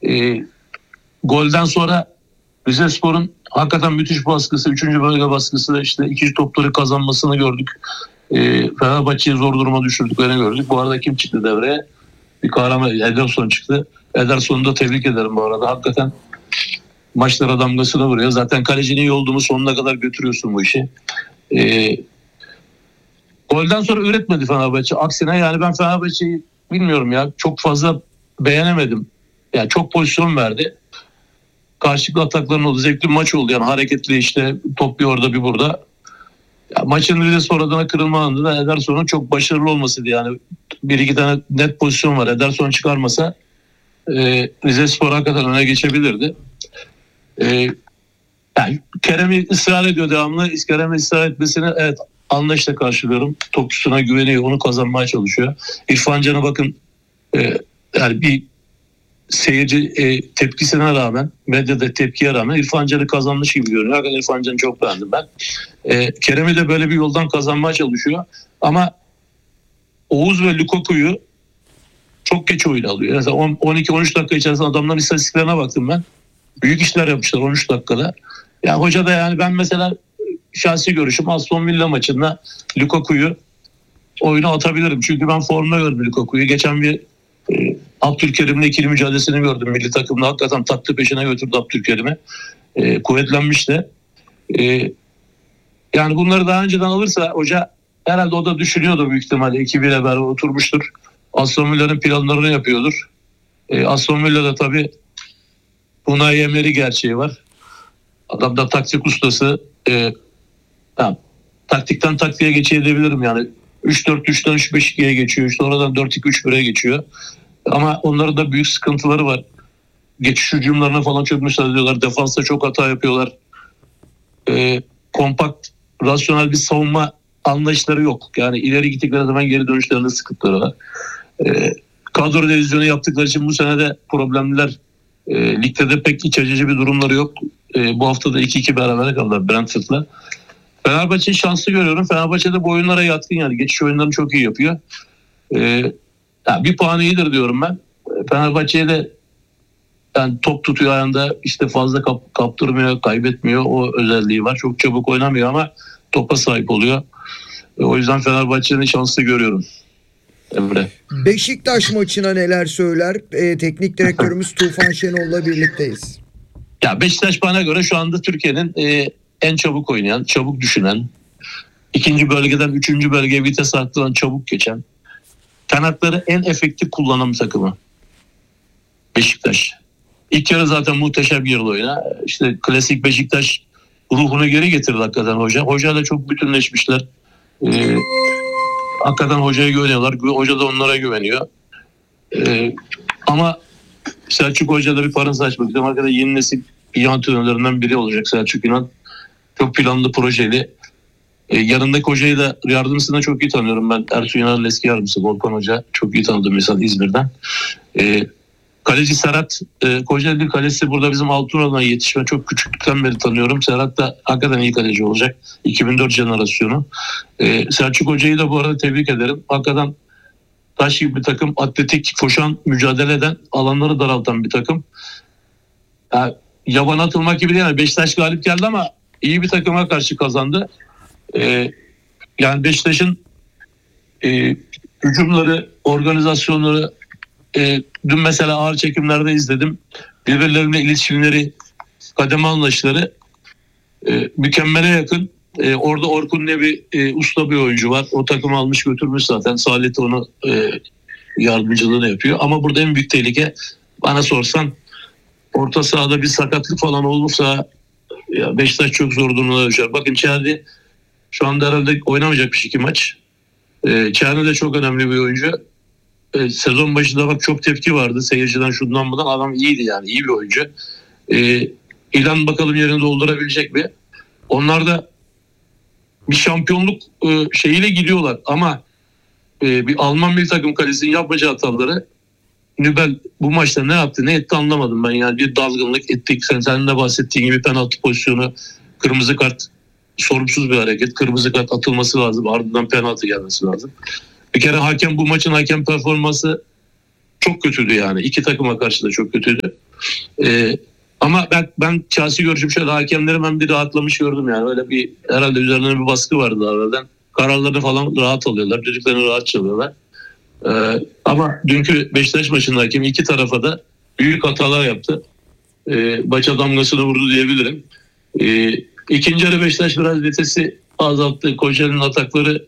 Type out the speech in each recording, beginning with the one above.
E, Golden sonra Rizespor'un hakikaten müthiş baskısı, 3. bölge baskısı, işte ikinci topları kazanmasını gördük. Fenerbahçe'yi zor duruma düşürdüklerini gördük. Bu arada kim çıktı devreye? Bir kahraman Ederson çıktı. Ederson'u da tebrik ederim bu arada. Hakikaten maçlara damgasını vuruyor. Zaten kalecinin iyi olduğunu sonuna kadar götürüyorsun bu işi. Golden sonra üretmedi Fenerbahçe. Aksine yani ben Fenerbahçe'yi bilmiyorum ya, çok fazla beğenemedim. Yani çok pozisyon verdi. Karşılıklı atakların oldu. Zevkli bir maç oldu. Yani hareketli, işte top bir orada bir burada. Ya maçın Rizespor adına kırılma anında Ederson'un çok başarılı olmasıydı. Yani bir iki tane net pozisyon var. Ederson çıkarmasa Rizespor hakikaten öne geçebilirdi. Yani Kerem'i ısrar ediyor devamlı. Kerem'i ısrar etmesini evet anlayışla karşılıyorum. Topçusuna güveniyor. Onu kazanmaya çalışıyor. İrfan Can'a bakın, yani bir seyirci tepkisine rağmen, medyada tepkiye rağmen İrfan Can'ı kazanmış gibi görünüyor. Hakikaten İrfan Can'ı çok beğendim ben. Kerem'i de böyle bir yoldan kazanmaya çalışıyor. Ama Oğuz ve Lukaku'yu çok geç oyun alıyor. Mesela 12-13 dakika içerisinde adamların istatistiklerine baktım ben. Büyük işler yapmışlar 13 dakikada. Yani hoca da, yani ben mesela şahsi görüşüm Aston Villa maçında Lukaku'yu oyuna atabilirim. Çünkü ben formda gördüm Lukaku'yu. Geçen bir Abdülkerim'le ikili mücadelesini gördüm milli takımda. Hakikaten taktı, peşine götürdü Abdülkerim'i. Kuvvetlenmiş de. Yani bunları daha önceden alırsa hoca, herhalde o da düşünüyordur büyük ihtimalle. 2-1'e beraber oturmuştur. Aston Villa'nın planlarını yapıyordur. Aston Villa'da tabii Unai Emery gerçeği var. Adam da taktik ustası. Yani, taktikten taktiğe geçebilirim yani. 3-4-3'ten 3-5-2'ye geçiyor. İşte oradan 4-2-3-1'e geçiyor. Ama onların da büyük sıkıntıları var. Geçiş hücumlarına falan çok müsaade ediyorlar. Defansta çok hata yapıyorlar. Kompakt, rasyonel bir savunma anlayışları yok. Yani ileri gittikleri zaman geri dönüşlerinde sıkıntıları var. Kadro revizyonu yaptıkları için bu sene de problemliler. Ligde de pek iç açıcı bir durumları yok. Bu hafta da 2-2 beraber kaldılar Brentford'la. Fenerbahçe'yi şanslı görüyorum. Fenerbahçe de bu oyunlara yatkın yani. Geçiş oyunlarını çok iyi yapıyor. Yani bir puan iyidir diyorum ben. Fenerbahçe'ye de yani top tutuyor ayağında, işte fazla kaptırmıyor, kaybetmiyor. O özelliği var. Çok çabuk oynamıyor ama topa sahip oluyor. O yüzden Fenerbahçe'nin şanslı görüyorum. Emre. Beşiktaş maçına neler söyler? Teknik direktörümüz Tufan Şenol'la birlikteyiz. Ya Beşiktaş bana göre şu anda Türkiye'nin en çabuk oynayan, çabuk düşünen, ikinci bölgeden üçüncü bölgeye vites arttıran, çabuk geçen, kanatları en efektif kullanan takımı Beşiktaş. İlk yarı zaten muhteşem bir yarı oyuna. İşte klasik Beşiktaş ruhunu geri getirdi hakikaten hoca. Hoca da çok bütünleşmişler. Hakikaten hocaya güveniyorlar. Hoca da onlara güveniyor. Ama Selçuk Hoca da bir parantez açmak istiyorum. Hakikaten yeni nesil iyi antrenörlerinden biri olacak Selçuk İnan. Çok planlı, projeli. Yanındaki hocayı da, yardımcısını da çok iyi tanıyorum ben. Ertuğ Yanar'ın eski yardımcısı Volkan Hoca. Çok iyi tanıdım mesela İzmir'den. Kaleci Serhat Kocaeli kalesi burada bizim Altuno'dan yetişme, çok küçüklükten beri tanıyorum. Serhat da hakikaten iyi kaleci olacak. 2004 jenerasyonu. Selçuk Hoca'yı da bu arada tebrik ederim. Hakikaten taş gibi bir takım. Atletik, koşan, mücadele eden, alanları daraltan bir takım. Yani yaban atılmak gibi değil. Yani Beşiktaş galip geldi ama iyi bir takıma karşı kazandı. Yani Beşiktaş'ın hücumları, organizasyonları, dün mesela ağır çekimlerde izledim. Birbirlerine iletişimleri, kademe anlayışları mükemmele yakın. Orada Orkun diye bir usta bir oyuncu var. O takımı almış götürmüş zaten. Salih de onu yardımcılığını yapıyor. Ama burada en büyük tehlike, bana sorsan, orta sahada bir sakatlık falan olursa ya Beşiktaş çok zor durumuna düşer. Bakın Çerdi şu anda herhalde oynamayacakmış 2 maç. Çerdi de çok önemli bir oyuncu. Sezon başında bak çok tepki vardı seyirciden, şundan bundan. Adam iyiydi yani, iyi bir oyuncu. İlan bakalım yerini doldurabilecek mi? Onlar da bir şampiyonluk şeyiyle gidiyorlar ama bir Alman bir takım kalesinin yapacağı hataları Nübel bu maçta ne yaptı ne etti anlamadım ben. Yani bir dalgınlık ettik, senin de bahsettiğin gibi penaltı pozisyonu, kırmızı kart, sorumsuz bir hareket, kırmızı kart atılması lazım, ardından penaltı gelmesi lazım. Bir kere bu maçın hakem performansı çok kötüydü yani. İki takıma karşı da çok kötüydü. Ama ben şahsi görüşüm şöyle, hakemleri ben bir rahatlamış gördüm yani. Öyle bir herhalde üzerlerine bir baskı vardı daha evvelden. Kararlarını falan rahat alıyorlar. Düdüklerini rahat çalıyorlar. Ama dünkü Beşiktaş maçında hakem iki tarafa da büyük hatalar yaptı. Maça damgasını vurdu diyebilirim. İkinci yarı Beşiktaş biraz vitesi azalttı. Kocaeli'nin atakları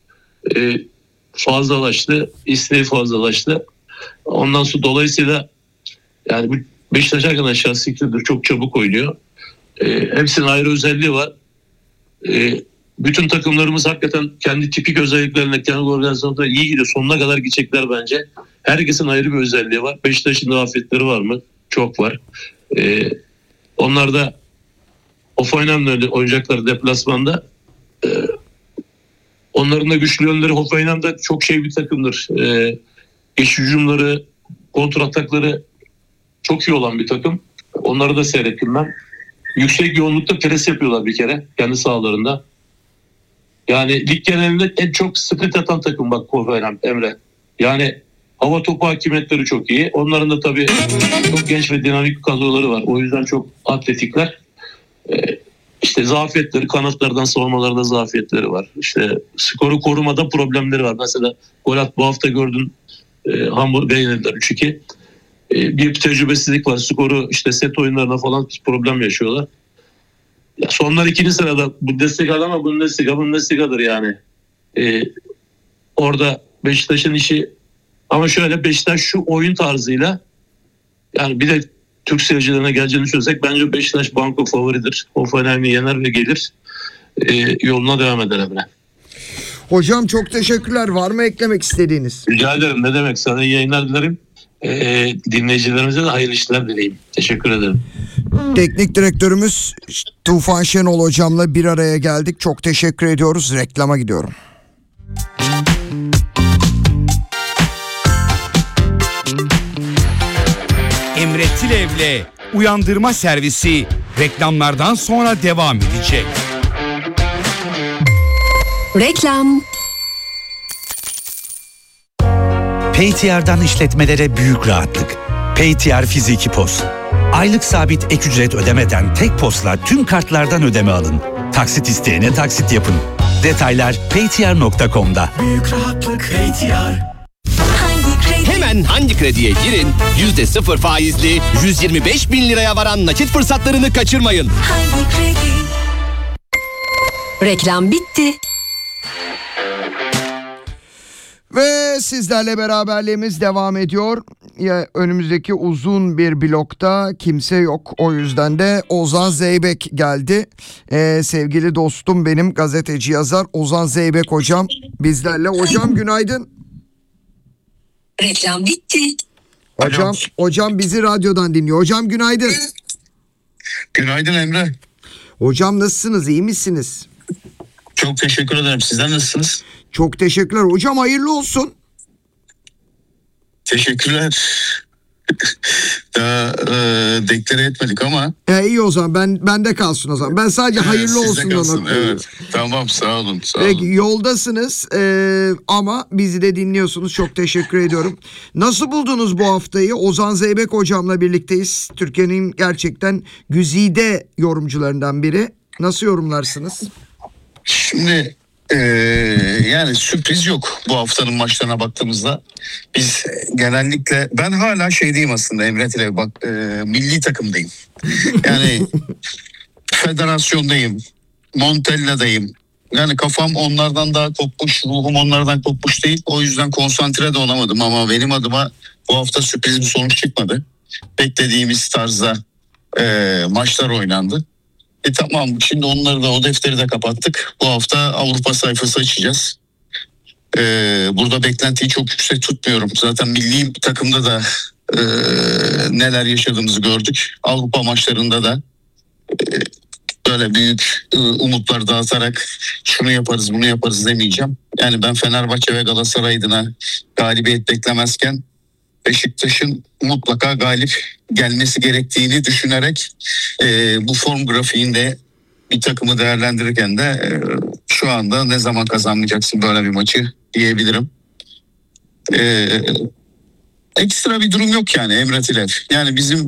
fazlalaştı. İsteği fazlalaştı. Ondan sonra dolayısıyla yani Beşiktaş hakikaten şahsi fikirdir. Çok çabuk oynuyor. Hepsinin ayrı özelliği var. Bütün takımlarımız hakikaten kendi tipik özelliklerine, kendi organizasyonunda iyi gidiyor. Sonuna kadar gidecekler bence. Herkesin ayrı bir özelliği var. Beşiktaş'ın da afetleri var mı? Çok var. Onlar da Hoffenheim'le oynayacaklar deplasmanda. Onların da güçlü yönleri, Hoffenheim da çok bir takımdır. Geçiş hücumları, kontra atakları çok iyi olan bir takım. Onları da seyrettim ben. Yüksek yoğunlukta pres yapıyorlar bir kere kendi sahalarında. Yani lig genelinde en çok sprint atan takım bak Hoffenheim, Emre. Yani hava topu hakimiyetleri çok iyi. Onların da tabii çok genç ve dinamik kadroları var. O yüzden çok atletikler. İşte zafiyetleri, kanatlardan savunmalarda zafiyetleri var. İşte skoru korumada problemleri var. Mesela bu hafta gördün, Hamburg'a yenildiler 3-2. Bir tecrübesizlik var. Skoru işte set oyunlarına falan problem yaşıyorlar. Ya sonlar ikinci sırada Bundesliga'da ama Bundesliga'dır yani. Orada Beşiktaş'ın işi, ama şöyle, Beşiktaş şu oyun tarzıyla, yani bir de Türk seyircilerine geleceğini düşünürsek bence Beşiktaş banko favoridir. Hoffenheim'i yener ve gelir. Yoluna devam eder Emre. Hocam çok teşekkürler. Var mı eklemek istediğiniz? Rica ederim. Ne demek? Sana iyi yayınlar dilerim. Dinleyicilerimize de hayırlı işler dileyim. Teşekkür ederim. Teknik direktörümüz Tufan Şenol hocamla bir araya geldik. Çok teşekkür ediyoruz. Reklama gidiyorum. Emre Tilev'le Uyandırma Servisi reklamlardan sonra devam edecek. Reklam. PayTR'dan işletmelere büyük rahatlık. PayTR Fiziki POS. Aylık sabit ek ücret ödemeden tek POS'la tüm kartlardan ödeme alın. Taksit isteyene taksit yapın. Detaylar paytr.com'da. Büyük rahatlık PayTR. Hemen Hangi Kredi'ye girin, %0 faizli 125 bin liraya varan nakit fırsatlarını kaçırmayın. Hangi Kredi? Reklam bitti. Ve sizlerle beraberliğimiz devam ediyor. Ya, önümüzdeki uzun bir blokta kimse yok. O yüzden de Ozan Zeybek geldi. Sevgili dostum benim, gazeteci yazar Ozan Zeybek hocam bizlerle. Hocam günaydın. Reklam bitti. Hocam bizi radyodan dinliyor. Hocam günaydın. Günaydın Emre. Hocam nasılsınız? İyi misiniz? Çok teşekkür ederim. Sizler nasılsınız? Çok teşekkürler. Hocam hayırlı olsun. Teşekkürler. Daha deklare etmedik ama. İyi o zaman bende kalsın o zaman. Ben sadece hayırlı olsun ona. Evet. Tamam, sağ olun. Peki, yoldasınız ama bizi de dinliyorsunuz. Çok teşekkür ediyorum. Nasıl buldunuz bu haftayı? Ozan Zeybek hocamla birlikteyiz. Türkiye'nin gerçekten güzide yorumcularından biri. Nasıl yorumlarsınız? Şimdi yani sürpriz yok bu haftanın maçlarına baktığımızda. Biz genellikle, ben hala şeydeyim aslında Emre Tile, bak milli takımdayım. Yani federasyondayım, Montella'dayım. Yani kafam onlardan daha kopmuş, ruhum onlardan kopmuş değil. O yüzden konsantre de olamadım ama benim adıma bu hafta sürpriz bir sonuç çıkmadı. Beklediğimiz tarzda maçlar oynandı. Tamam, şimdi onları da, o defteri de kapattık. Bu hafta Avrupa sayfası açacağız. Burada beklentiyi çok yüksek tutmuyorum. Zaten milli takımda da neler yaşadığımızı gördük. Avrupa maçlarında da böyle büyük umutlar dağıtarak şunu yaparız bunu yaparız demeyeceğim. Yani ben Fenerbahçe ve Galatasaray adına galibiyet beklemezken Beşiktaş'ın mutlaka galip gelmesi gerektiğini düşünerek bu form grafiğinde bir takımı değerlendirirken de şu anda ne zaman kazanmayacaksın böyle bir maçı diyebilirim. Ekstra bir durum yok yani Emre Tiler. Yani bizim